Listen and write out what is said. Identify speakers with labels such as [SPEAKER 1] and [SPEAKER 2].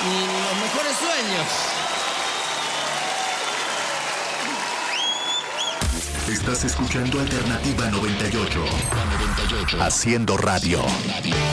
[SPEAKER 1] y los mejores sueños.
[SPEAKER 2] Estás escuchando Alternativa 98. Haciendo radio.